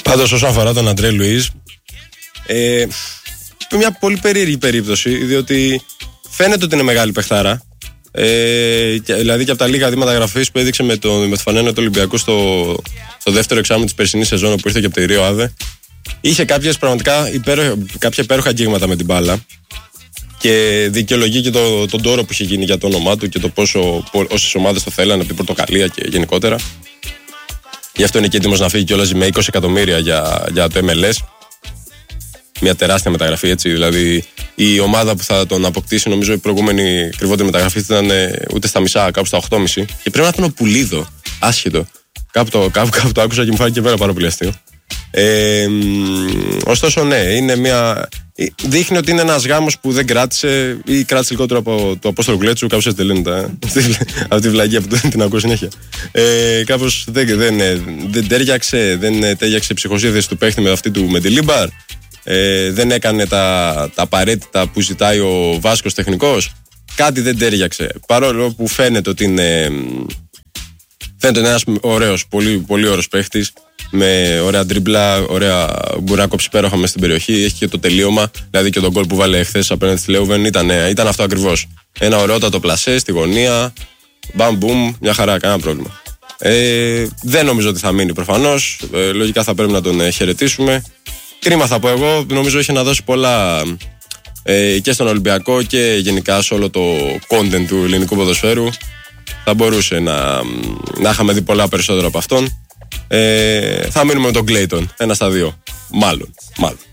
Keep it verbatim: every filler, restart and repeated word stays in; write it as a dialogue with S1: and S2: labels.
S1: Πάντως, όσον αφορά τον Αντρέ Λουίζ, ε, μια πολύ περίεργη περίπτωση, διότι φαίνεται ότι είναι μεγάλη παιχτάρα. Ε, και, δηλαδή και από τα λίγα δείγματα γραφής που έδειξε με το, με το Φανένο του Ολυμπιακού στο, στο δεύτερο εξάμηνο της περσινής σεζόν που ήρθε και από τη Ρίο Αβε, είχε κάποιες πραγματικά υπέροχα, κάποια υπέροχα αγγίγματα με την μπάλα και δικαιολογεί και το, τον τόρο που είχε γίνει για το όνομά του και το πόσο όσες ομάδες το θέλανε από την Πορτοκαλία και γενικότερα. Γι' αυτό είναι και έτοιμος να φύγει κιόλας με είκοσι εκατομμύρια για, για το εμ ελ ες. Μια τεράστια μεταγραφή, έτσι. Δηλαδή η ομάδα που θα τον αποκτήσει, νομίζω η προηγούμενη κρυβότερη μεταγραφή ήταν ούτε στα μισά, κάπου στα οκτώ κόμμα πέντε. Και πρέπει να ήταν ο Πουλίδο, άσχετο. Κάπου το, κάπου, κάπου το άκουσα και μου φάνηκε πέρα πάρα πολύ αστείο. Ε, ωστόσο, ναι, είναι μια. Δείχνει ότι είναι ένας γάμος που δεν κράτησε ή κράτησε λιγότερο από το Απόστολο Γκλέτσου, κάπως έτσι τελείνεται. Από τη βλαγία που την ακούω συνέχεια. Ε, κάπως δεν, δεν, δεν τέριαξε, δεν τέριαξε η ψυχοσύνθεση του παίχτη με αυτή του Μεντιλίμπαρ. Ε, δεν έκανε τα, τα απαραίτητα που ζητάει ο Βάσκος τεχνικός. Κάτι δεν τέριαξε. Παρόλο που φαίνεται ότι είναι, φαίνεται ένας ωραίος, πολύ, πολύ ωραίος παίχτης. Με ωραία τριμπλά, ωραία μπορεί να κόψει υπέροχα μέσα στην περιοχή. Έχει και το τελείωμα. Δηλαδή και τον γκολ που βάλε χθες απέναντι στη Λέουβεν ήταν, ήταν αυτό ακριβώς. Ένα ωραιότατο πλασέ στη γωνία. Μπαμ μπουμ, μια χαρά, κανένα πρόβλημα. Ε, δεν νομίζω ότι θα μείνει προφανώς. Ε, λογικά θα πρέπει να τον ε, χαιρετήσουμε. Κρίμα θα πω εγώ. Νομίζω έχει να δώσει πολλά ε, και στον Ολυμπιακό και γενικά σε όλο το content του ελληνικού ποδοσφαίρου. Θα μπορούσε να, να είχαμε δει πολλά περισσότερα από αυτόν. Ε, θα μείνουμε με τον Κλέιτον. Ένα στα δύο. Μάλλον. Μάλλον.